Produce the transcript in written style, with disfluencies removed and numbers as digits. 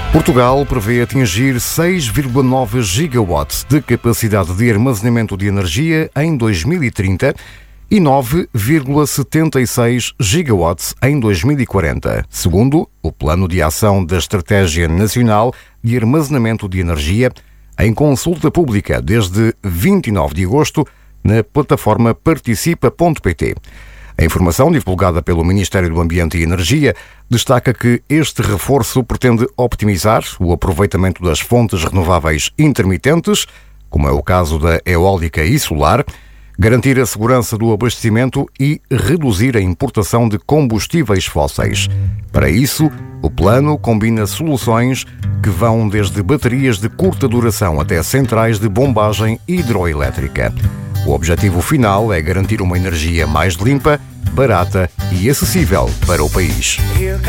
Portugal prevê atingir 6,9 gigawatts de capacidade de armazenamento de energia em 2030 e 9,76 gigawatts em 2040, segundo o Plano de Ação da Estratégia Nacional de Armazenamento de Energia, em consulta pública desde 29 de agosto na plataforma participa.pt. A informação divulgada pelo Ministério do Ambiente e Energia destaca que este reforço pretende optimizar o aproveitamento das fontes renováveis intermitentes, como é o caso da eólica e solar, garantir a segurança do abastecimento e reduzir a importação de combustíveis fósseis. Para isso, o plano combina soluções que vão desde baterias de curta duração até centrais de bombagem hidroelétrica. O objetivo final é garantir uma energia mais limpa, barata e acessível para o país.